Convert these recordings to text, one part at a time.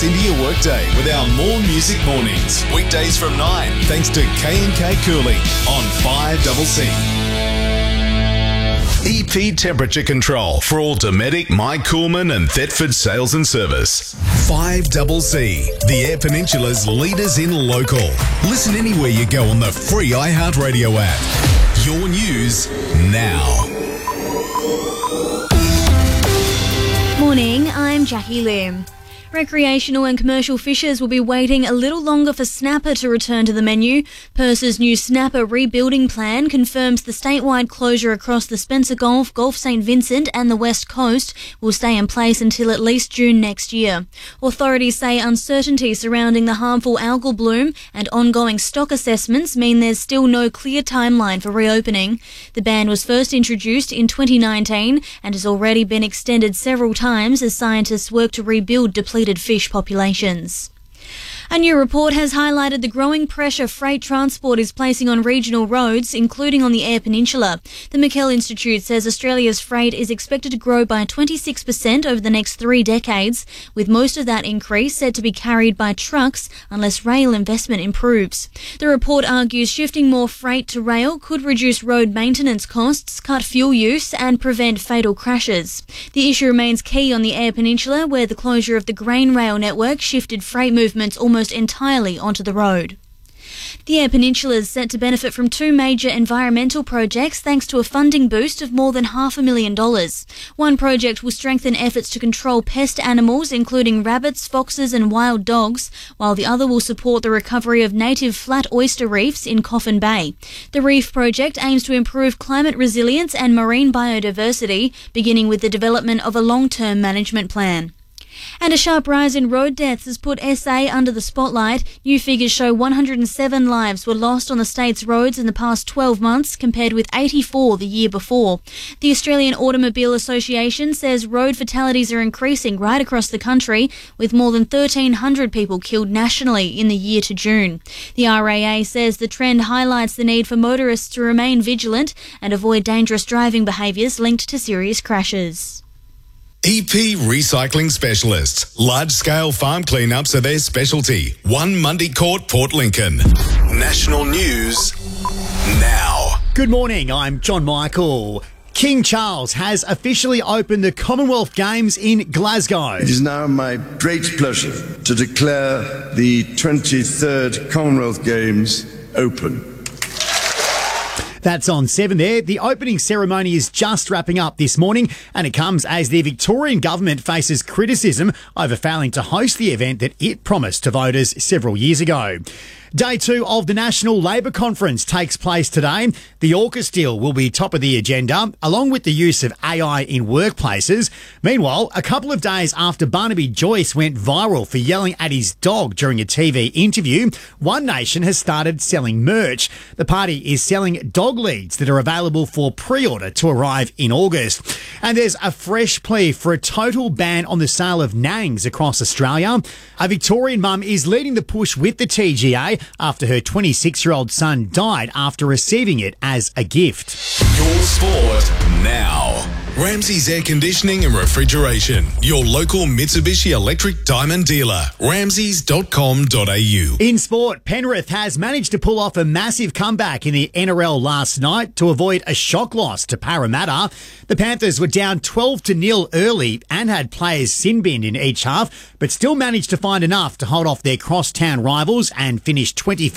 us into your workday with our More Music Mornings. Weekdays from 9, thanks to K&K Cooling on 5CC. EP temperature control for all Dometic, Mike Coolman and Thetford sales and service. 5CC, the Eyre Peninsula's leaders in local. Listen anywhere you go on the free iHeartRadio app. Your news now. Morning, I'm Jackie Lim. Recreational and commercial fishers will be waiting a little longer for snapper to return to the menu. Purse's new snapper rebuilding plan confirms the statewide closure across the Spencer Gulf, Gulf St Vincent and the West Coast will stay in place until at least June next year. Authorities say uncertainty surrounding the harmful algal bloom and ongoing stock assessments mean there's still no clear timeline for reopening. The ban was first introduced in 2019 and has already been extended several times as scientists work to rebuild depleted fish populations. A new report has highlighted the growing pressure freight transport is placing on regional roads, including on the Eyre Peninsula. The McKell Institute says Australia's freight is expected to grow by 26% over the next 3 decades, with most of that increase said to be carried by trucks unless rail investment improves. The report argues shifting more freight to rail could reduce road maintenance costs, cut fuel use and prevent fatal crashes. The issue remains key on the Eyre Peninsula, where the closure of the grain rail network shifted freight movements almost entirely onto the road. The Eyre Peninsula is set to benefit from 2 major environmental projects thanks to a funding boost of more than $500,000. One project will strengthen efforts to control pest animals, including rabbits, foxes and wild dogs, while the other will support the recovery of native flat oyster reefs in Coffin Bay. The reef project aims to improve climate resilience and marine biodiversity, beginning with the development of a long-term management plan. And a sharp rise in road deaths has put SA under the spotlight. New figures show 107 lives were lost on the state's roads in the past 12 months, compared with 84 the year before. The Australian Automobile Association says road fatalities are increasing right across the country, with more than 1,300 people killed nationally in the year to June. The RAA says the trend highlights the need for motorists to remain vigilant and avoid dangerous driving behaviours linked to serious crashes. EP Recycling Specialists. Large-scale farm cleanups are their specialty. 1 Mundy Court, Port Lincoln. National news now. Good morning, I'm John Michael. King Charles has officially opened the Commonwealth Games in Glasgow. It is now my great pleasure to declare the 23rd Commonwealth Games open. That's on 7 there. The opening ceremony is just wrapping up this morning, and it comes as the Victorian government faces criticism over failing to host the event that it promised to voters several years ago. Day 2 of the National Labour Conference takes place today. The AUKUS deal will be top of the agenda, along with the use of AI in workplaces. Meanwhile, a couple of days after Barnaby Joyce went viral for yelling at his dog during a TV interview, One Nation has started selling merch. The party is selling dog leads that are available for pre-order to arrive in August. And there's a fresh plea for a total ban on the sale of nangs across Australia. A Victorian mum is leading the push with the TGA after her 26-year-old son died after receiving it as a gift. Your sport now. Ramsey's Air Conditioning and Refrigeration. Your local Mitsubishi Electric Diamond dealer. Ramseys.com.au. In sport, Penrith has managed to pull off a massive comeback in the NRL last night to avoid a shock loss to Parramatta. The Panthers were down 12-0 early and had players sin-binned in each half, but still managed to find enough to hold off their crosstown rivals and finish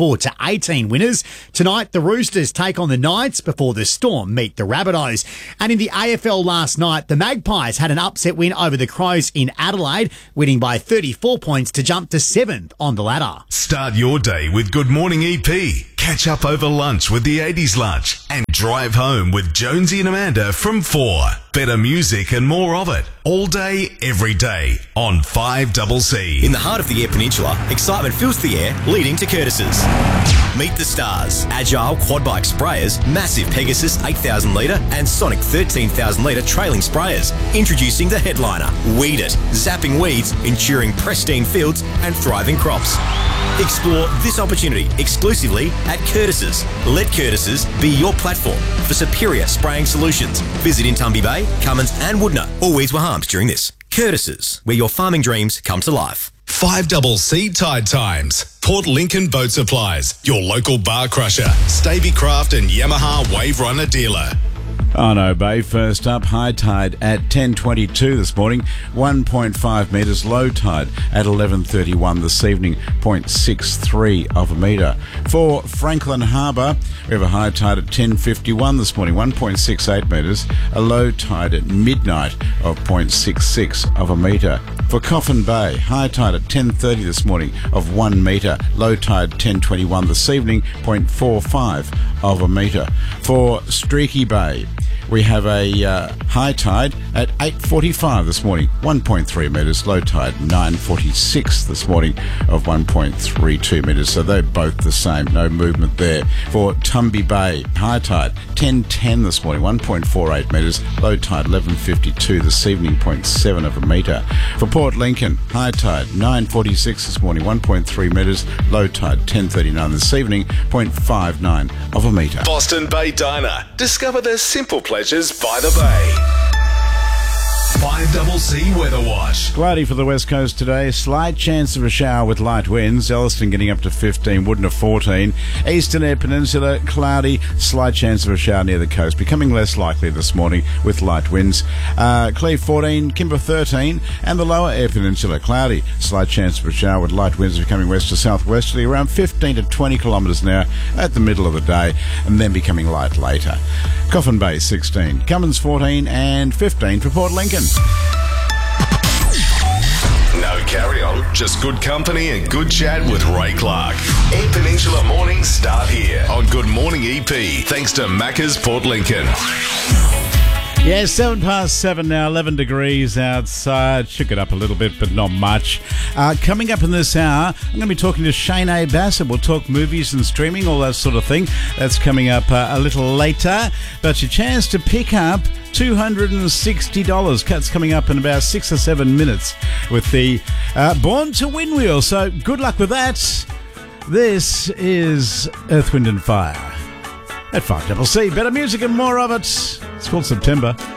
24-18 winners. Tonight, the Roosters take on the Knights before the Storm meet the Rabbitohs. And in the AFL last night, the Magpies had an upset win over the Crows in Adelaide, winning by 34 points to jump to 7th on the ladder. Start your day with Good Morning EP. Catch up over lunch with the 80s lunch and drive home with Jonesy and Amanda from 4. Better music and more of it all day, every day on 5CC. In the heart of the Eyre Peninsula, excitement fills the air, leading to Curtis's. Meet the stars. Agile quad bike sprayers, massive Pegasus 8,000 litre and Sonic 13,000 litre trailing sprayers. Introducing the headliner, Weed It, zapping weeds, ensuring pristine fields and thriving crops. Explore this opportunity exclusively at Curtis's. Let Curtis's be your platform for superior spraying solutions. Visit in Tumby Bay, Cummins and Woodner. All weeds were harmed during this. Curtis's, where your farming dreams come to life. 5CC Tide Times. Port Lincoln Boat Supplies, your local bar crusher. Staveycraft and Yamaha Wave Runner dealer. Arno Bay first up, high tide at 10:22 this morning, 1.5 metres, low tide at 11:31 this evening, 0.63 of a metre. For Franklin Harbour, we have a high tide at 10:51 this morning, 1.68 metres, a low tide at midnight of 0.66 of a metre. For Coffin Bay, high tide at 10:30 this morning of 1 metre, low tide 10:21 this evening, 0.45 of a metre. For Streaky Bay, we have a high tide at 8:45 this morning, 1.3 metres, low tide 9:46 this morning of 1.32 metres. So they're both the same, no movement there. For Tumby Bay, high tide 10:10 this morning, 1.48 metres, low tide 11:52 this evening, 0.7 of a metre. For Port Lincoln, high tide 9:46 this morning, 1.3 metres, low tide 10:39 this evening, 0.59 of a metre. Boston Bay Diner. Discover their simple pleasures by the bay. 5CC Weather Watch. Cloudy for the west coast today. Slight chance of a shower with light winds. Elliston getting up to 15, Woodnor 14. Eastern Air Peninsula, cloudy. Slight chance of a shower near the coast. Becoming less likely this morning with light winds. Cleve 14, Kimber 13. And the lower Air Peninsula, cloudy. Slight chance of a shower with light winds becoming west to southwesterly around 15 to 20 kilometres an hour at the middle of the day, and then becoming light later. Coffin Bay 16. Cummins 14 and 15 for Port Lincoln. No carry on, just good company and good chat with Ray Clark. Air Peninsula mornings start here on Good Morning EP, thanks to Macca's Port Lincoln. Yeah, 7:07 now, 11 degrees outside. Shook it up a little bit, but not much. Coming up in this hour, I'm going to be talking to Shane A. Bassett. We'll talk movies and streaming, all that sort of thing. That's coming up a little later. But your chance to pick up $260. That's coming up in about 6 or 7 minutes with the Born to Win wheel. So good luck with that. This is Earth, Wind and Fire at 5CC. Better music and more of it. It's called September.